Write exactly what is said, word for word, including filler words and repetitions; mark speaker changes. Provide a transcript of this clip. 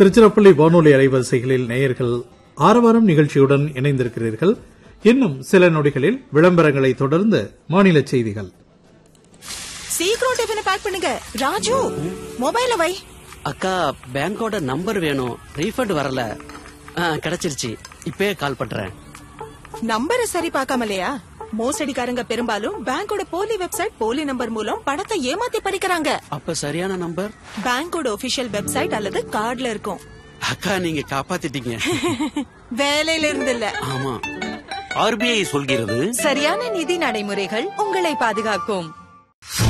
Speaker 1: திருச்சிராப்பள்ளி வானொலி அலைவரிசைகளில் நேயர்கள் ஆரவாரம் நிகழ்ச்சியுடன் இணைந்திருக்கிறீர்கள். இன்னும் சில நொடிகளில் விளம்பரங்களை தொடர்ந்து மாநில செய்திகள்.
Speaker 2: சீக்கிரம் டிஃபனை பேக் பண்ணுங்க. ராஜு, மொபைல வை.
Speaker 3: அக்கா, பேங்கோட நம்பர் வேணும். ரீஃபண்ட் வரல. கிடைச்சிருச்சு. இப்பவே கால் பண்றேன்.
Speaker 2: நம்பரை சரி பார்க்காமலையா? மோசடிக்காரங்க பெரும்பாலும் பேங்கோட போலி வெப்சைட், போலி நம்பர் மூலம் பணத்தை ஏமாத்தி பறிக்கிறாங்க.
Speaker 3: அப்ப சரியான நம்பர்
Speaker 2: பேங்கோட ஒபிஷியல் வெப்சைட் அல்லது கார்டுல இருக்கும்.
Speaker 3: அக்கா, நீங்க காப்பாத்திட்டீங்க.
Speaker 2: வேலையில இருந்து இல்ல.
Speaker 3: ஆமா, ஆர்பிஐ சொல்கிறது
Speaker 2: சரியான நிதி நடைமுறைகள் உங்களை பாதுகாக்கும்.